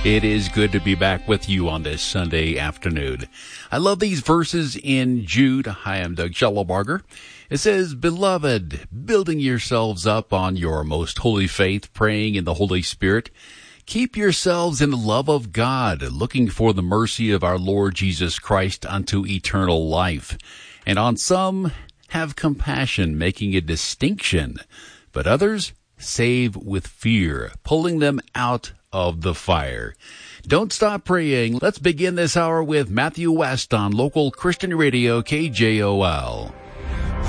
It is good to be back with you on this Sunday afternoon. I love these verses in Jude. Hi, I'm Doug Schellebarger. It says, "Beloved, building yourselves up on your most holy faith, praying in the Holy Spirit, keep yourselves in the love of God, looking for the mercy of our Lord Jesus Christ unto eternal life. And on some have compassion, making a distinction, but others save with fear, pulling them out of the fire." Don't stop praying. Let's begin this hour with Matthew West on local Christian radio KJOL.